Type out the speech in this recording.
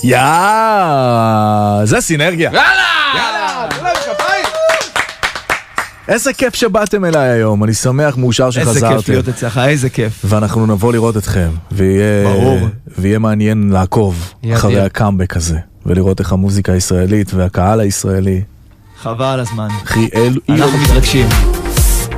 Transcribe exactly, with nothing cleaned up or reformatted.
יאה, זה סינרגיה. יאללה! יאללה! תנו להם כפיים! איזה כיף שבאתם אליי היום, אני שמח, מאושר שחזרתם. איזה כיף להיות אצלך, איזה כיף. ואנחנו נבוא לראות אתכם, ויהיה, ויהיה מעניין לעקוב אחרי הקאמבק הזה, ולראות איך המוזיקה הישראלית והקהל הישראלי. חבל הזמן. אחי, אלו... אנחנו מתרגשים.